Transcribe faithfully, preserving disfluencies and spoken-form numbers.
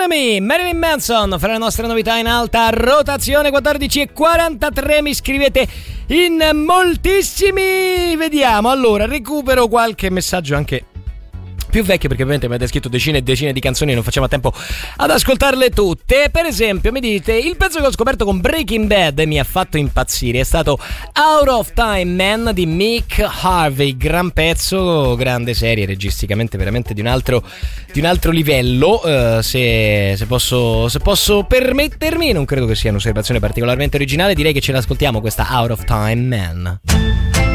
Enemy, Marilyn Manson, fra le nostre novità in alta rotazione. Quattordici e quarantatré, mi scrivete in moltissimi. Vediamo, allora, recupero qualche messaggio anche più vecchio, perché ovviamente mi avete scritto decine e decine di canzoni e non facciamo a tempo ad ascoltarle tutte. Per esempio mi dite: il pezzo che ho scoperto con Breaking Bad e mi ha fatto impazzire è stato Out of Time Man di Mick Harvey. Gran pezzo, grande serie, registicamente veramente di un altro di un altro livello. uh, se, se posso se posso permettermi, non credo che sia un'osservazione particolarmente originale, direi che ce l'ascoltiamo questa Out of Time Man.